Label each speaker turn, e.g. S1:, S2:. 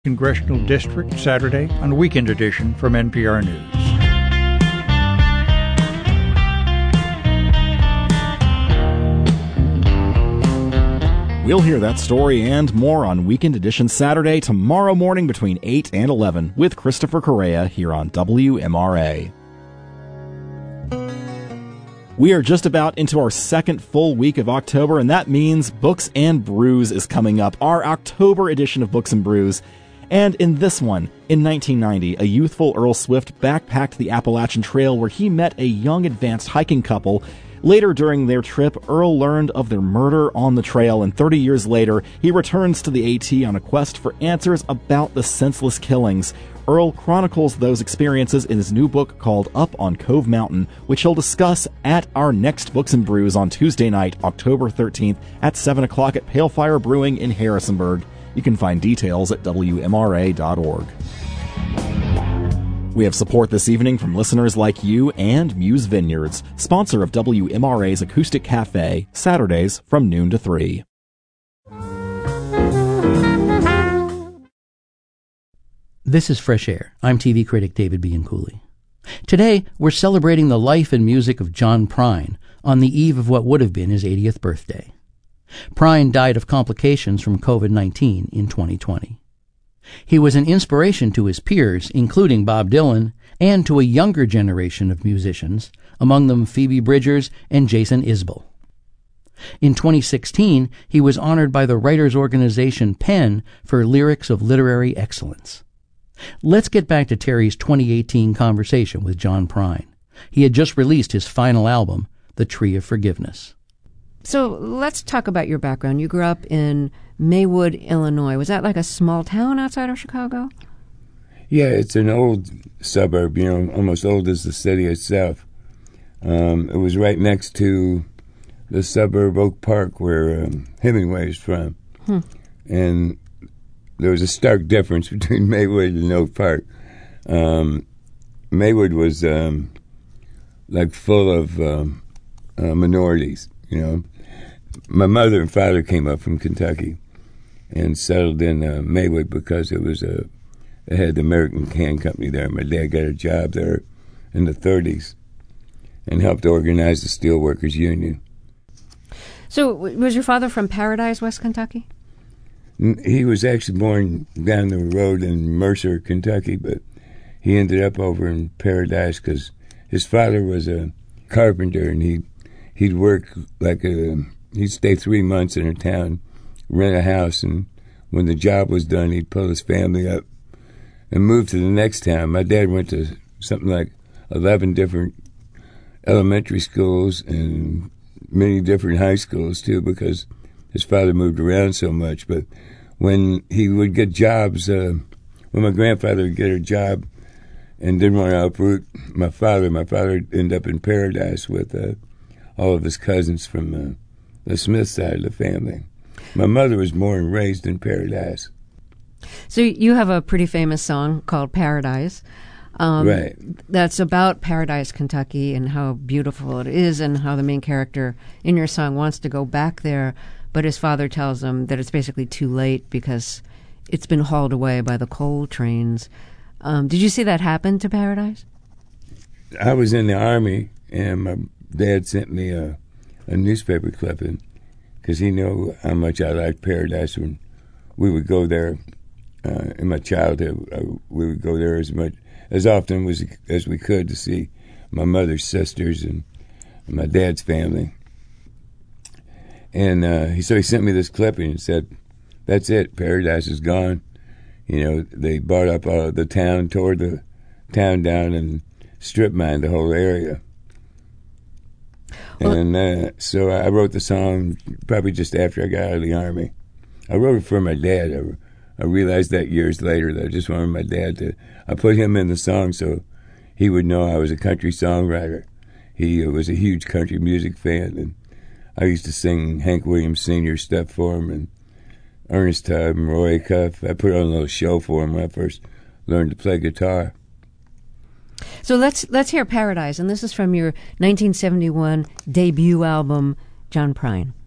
S1: Congressional District, Saturday on Weekend Edition from NPR News.
S2: We'll hear that story and more on Weekend Edition Saturday tomorrow morning between 8 and 11 with Christopher Correa here on WMRA. We are just about into our second full week of October, and that means Books and Brews is coming up, our October edition of Books and Brews. And in this one, in 1990, a youthful Earl Swift backpacked the Appalachian Trail where he met a young advanced hiking couple. Later during their trip, Earl learned of their murder on the trail, and 30 years later, he returns to the AT on a quest for answers about the senseless killings. Earl chronicles those experiences in his new book called Up on Cove Mountain, which he'll discuss at our next Books and Brews on Tuesday night, October 13th at 7 o'clock at Pale Fire Brewing in Harrisonburg. You can find details at WMRA.org. We have support this evening from listeners like you and Muse Vineyards, sponsor of WMRA's Acoustic Cafe, Saturdays from noon to 3.
S3: This is Fresh Air. I'm TV critic David Bianculli. Today, we're celebrating the life and music of John Prine on the eve of what would have been his 80th birthday. Prine died of complications from COVID-19 in 2020. He was an inspiration to his peers, including Bob Dylan, and to a younger generation of musicians, among them Phoebe Bridgers and Jason Isbell. In 2016, he was honored by the writers' organization PEN for Lyrics of Literary Excellence. Let's get back to Terry's 2018 conversation with John Prine. He had just released his final album, The Tree of Forgiveness.
S4: So let's talk about your background. You grew up in Maywood, Illinois. Was that like a small town outside of Chicago?
S5: Yeah, it's an old suburb, almost old as the city itself. It was right next to the suburb Oak Park where Hemingway is from. And there was a stark difference between Maywood and Oak Park. Maywood was like full of minorities, My mother and father came up from Kentucky and settled in Maywood because it had the American Can Company there. My dad got a job there in the 30s and helped organize the Steelworkers Union.
S4: So was your father from Paradise, West Kentucky?
S5: He was actually born down the road in Mercer, Kentucky, but he ended up over in Paradise because his father was a carpenter, and he'd work he'd stay 3 months in a town, rent a house, and when the job was done, he'd pull his family up and move to the next town. My dad went to something like 11 different elementary schools and many different high schools, too, because his father moved around so much. But when he would get jobs, when my grandfather would get a job and didn't want to uproot my father ended up in Paradise with all of his cousins from the Smith side of the family. My mother was born and raised in Paradise.
S4: So you have a pretty famous song called Paradise.
S5: Right.
S4: That's about Paradise, Kentucky, and how beautiful it is, and how the main character in your song wants to go back there, but his father tells him that it's basically too late because it's been hauled away by the coal trains. Did you see that happen to Paradise?
S5: I was in the Army, and my dad sent me a newspaper clipping because he knew how much I liked Paradise. When we would go there in my childhood, we would go there as often as we could to see my mother's sisters and my dad's family. And so he sent me this clipping and said, "That's it, Paradise is gone. They bought up the town, tore the town down, and strip mined the whole area." And so I wrote the song probably just after I got out of the Army. I wrote it for my dad. I realized that years later that I just wanted my dad I put him in the song so he would know I was a country songwriter. He was a huge country music fan, and I used to sing Hank Williams Sr. stuff for him, and Ernest Tubb and Roy Cuff. I put on a little show for him when I first learned to play guitar.
S4: So let's hear Paradise, and this is from your 1971 debut album, John Prine.